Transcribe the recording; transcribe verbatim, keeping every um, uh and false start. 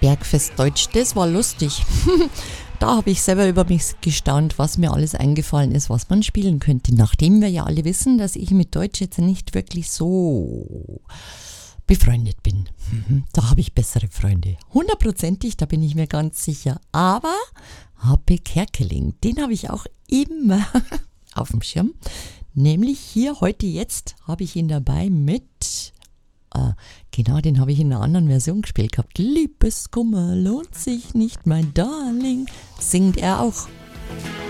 Bergfest Deutsch, das war lustig. Da habe ich selber über mich gestaunt, was mir alles eingefallen ist, was man spielen könnte. Nachdem wir ja alle wissen, dass ich mit Deutsch jetzt nicht wirklich so befreundet bin. Da habe ich bessere Freunde. Hundertprozentig, da bin ich mir ganz sicher. Aber Happe Kerkeling, den habe ich auch immer auf dem Schirm. Nämlich hier, heute, jetzt habe ich ihn dabei mit... Ah, genau, den habe ich in einer anderen Version gespielt gehabt. Liebeskummer lohnt sich nicht, mein Darling, singt er auch.